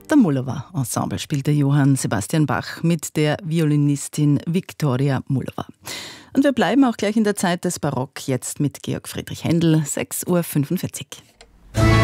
Der Mullova Ensemble spielte Johann Sebastian Bach mit der Violinistin Viktoria Mullova. Und wir bleiben auch gleich in der Zeit des Barock, jetzt mit Georg Friedrich Händel, 6:45 Uhr.